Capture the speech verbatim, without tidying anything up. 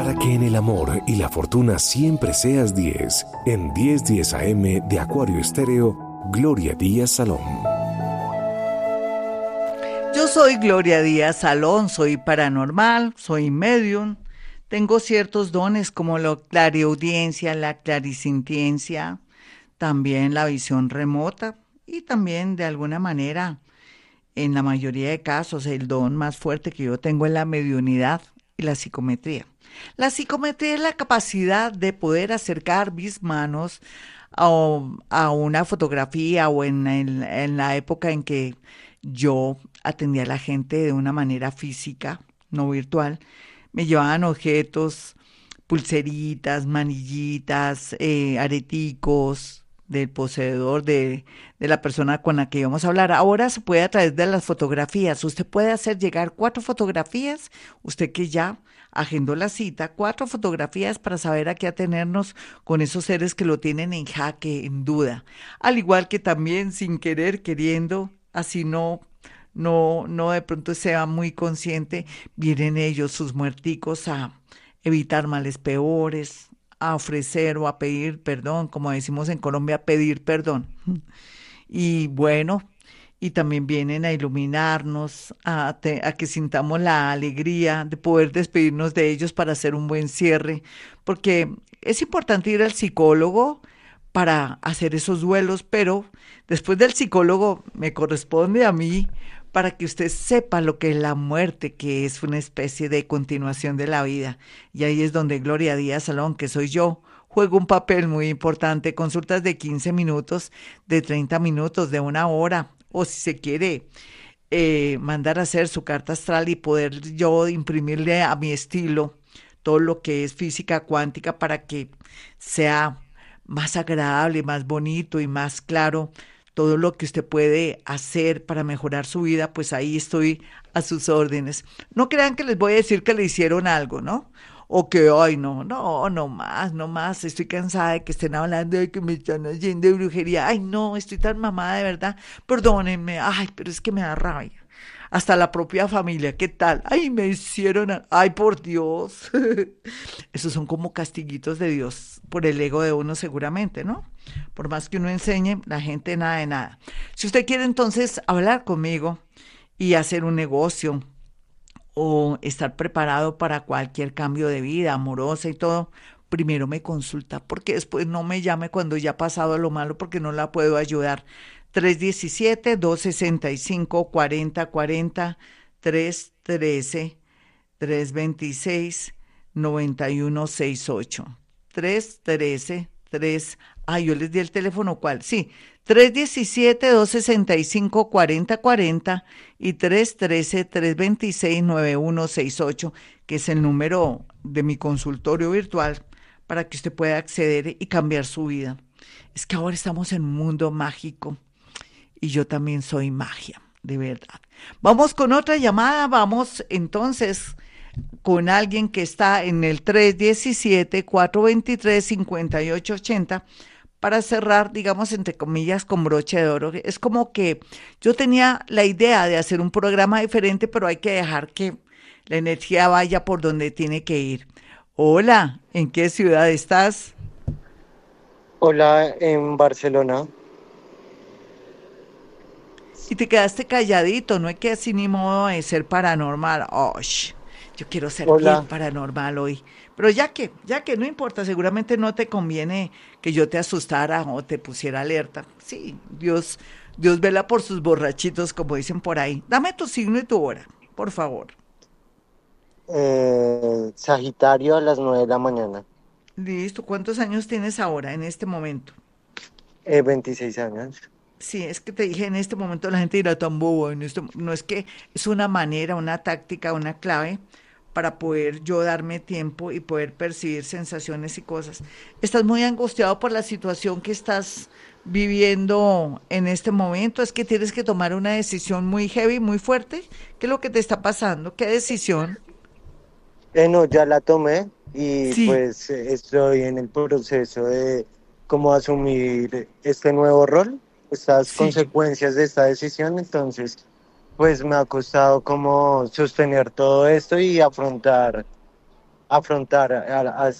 Para que en el amor y la fortuna siempre seas diez, en diez diez A M de Acuario Estéreo, Gloria Díaz Salón. Yo soy Gloria Díaz Salón, soy paranormal, soy medium, tengo ciertos dones como la clariaudiencia, la clarisintiencia, también la visión remota y también de alguna manera, en la mayoría de casos, el don más fuerte que yo tengo es la mediunidad y la psicometría. La psicometría es la capacidad de poder acercar mis manos a, a una fotografía o en, en, en la época en que yo atendía a la gente de una manera física, no virtual. Me llevaban objetos, pulseritas, manillitas, eh, areticos del poseedor, de, de la persona con la que íbamos a hablar. Ahora se puede a través de las fotografías. Usted puede hacer llegar cuatro fotografías, usted que ya agendó la cita, cuatro fotografías para saber a qué atenernos con esos seres que lo tienen en jaque, en duda. Al igual que también sin querer, queriendo, así no, no, no de pronto sea muy consciente, vienen ellos, sus muerticos, a evitar males peores, a ofrecer o a pedir perdón, como decimos en Colombia, pedir perdón. Y bueno, y también vienen a iluminarnos, a, te, a que sintamos la alegría de poder despedirnos de ellos para hacer un buen cierre, porque es importante ir al psicólogo para hacer esos duelos, pero después del psicólogo me corresponde a mí para que usted sepa lo que es la muerte, que es una especie de continuación de la vida. Y ahí es donde Gloria Díaz Salón, que soy yo, juego un papel muy importante. Consultas de quince minutos, de treinta minutos, de una hora, o si se quiere eh, mandar a hacer su carta astral y poder yo imprimirle a mi estilo todo lo que es física cuántica para que sea más agradable, más bonito y más claro todo lo que usted puede hacer para mejorar su vida, pues ahí estoy a sus órdenes. No crean que les voy a decir que le hicieron algo, ¿no? O que, ay, no, no, no más, no más, estoy cansada de que estén hablando de que me están haciendo de brujería. Ay, no, estoy tan mamada de verdad, perdónenme, ay, pero es que me da rabia. Hasta la propia familia, ¿qué tal? Ay, me hicieron, a... ay, por Dios. Esos son como castiguitos de Dios por el ego de uno seguramente, ¿no? Por más que uno enseñe, la gente nada de nada. Si usted quiere entonces hablar conmigo y hacer un negocio o estar preparado para cualquier cambio de vida, amorosa y todo, primero me consulta, porque después no me llame cuando ya ha pasado lo malo, porque no la puedo ayudar. tres uno siete, dos seis cinco, cuatro cero cuatro cero, tres uno tres, tres dos seis, nueve uno seis ocho. tres uno tres, tres, ah, yo les di el teléfono, ¿cuál? Sí, tres uno siete, dos seis cinco, cuatro cero cuatro cero y tres uno tres, tres dos seis, nueve uno seis ocho, que es el número de mi consultorio virtual para que usted pueda acceder y cambiar su vida. Es que ahora estamos en un mundo mágico y yo también soy magia, de verdad. Vamos con otra llamada, vamos entonces con alguien que está en el tres uno siete, cuatro dos tres, cinco ocho ocho cero para cerrar, digamos, entre comillas, con broche de oro. Es como que yo tenía la idea de hacer un programa diferente, pero hay que dejar que la energía vaya por donde tiene que ir. Hola, ¿en qué ciudad estás? Hola, en Barcelona. Y te quedaste calladito, no es que así ni modo de ser paranormal. Oh, yo quiero ser bien Hola. paranormal hoy. Pero ya que, ya que no importa, seguramente no te conviene que yo te asustara o te pusiera alerta. Sí, Dios, Dios vela por sus borrachitos, como dicen por ahí. Dame tu signo y tu hora, por favor. Eh, Sagitario a las nueve de la mañana. Listo, ¿cuántos años tienes ahora, en este momento? Eh, veintiséis años. Sí, es que te dije en este momento la gente dirá tan bobo, en este, no es que es una manera, una táctica, una clave para poder yo darme tiempo y poder percibir sensaciones y cosas. ¿Estás muy angustiado por la situación que estás viviendo en este momento? ¿Es que tienes que tomar una decisión muy heavy, muy fuerte? ¿Qué es lo que te está pasando? ¿Qué decisión? Eh, no, ya la tomé y Sí, pues eh, estoy en el proceso de cómo asumir este nuevo rol, estas sí. consecuencias de esta decisión. Entonces, pues me ha costado como sostener todo esto y afrontar afrontar a, a